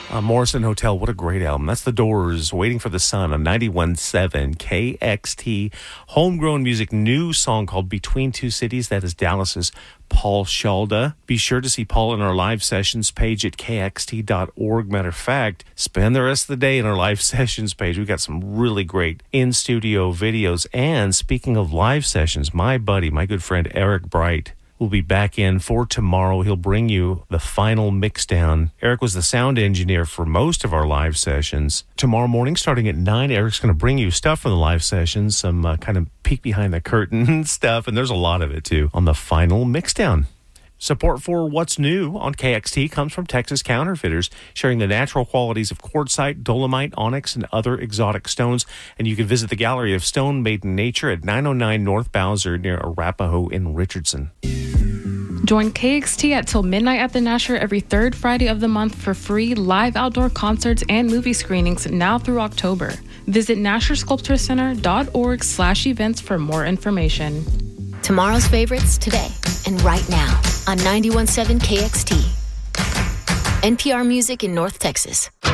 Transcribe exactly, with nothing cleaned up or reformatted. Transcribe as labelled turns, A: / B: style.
A: Uh, Morrison Hotel, what a great album. That's The Doors, Waiting for the Sun on ninety-one point seven K X T. Homegrown music, new song called Between Two Cities. That is Dallas's Paul Shalda. Be sure to see Paul in our live sessions page at K X T dot org. Matter of fact, spend the rest of the day in our live sessions page. We've got some really great in-studio videos. And speaking of live sessions, my buddy, my good friend Eric Bright, will be back in for tomorrow. He'll bring you the final mix down. Eric was the sound engineer for most of our live sessions. Tomorrow morning, starting at nine, Eric's going to bring you stuff from the live sessions, some uh, kind of peek behind the curtain stuff, and there's a lot of it, too, on the final mix down. Support for What's New on K X T comes from Texas Counterfeiters, sharing the natural qualities of quartzite, dolomite, onyx, and other exotic stones. And you can visit the Gallery of Stone Made in Nature at nine oh nine North Bowser near Arapahoe in Richardson.
B: Join K X T at till midnight at the Nasher every third Friday of the month for free live outdoor concerts and movie screenings now through October. Visit Nasher Sculpture Center dot org slash events for more information.
C: Tomorrow's favorites today and right now on ninety-one point seven K X T. N P R Music in North Texas.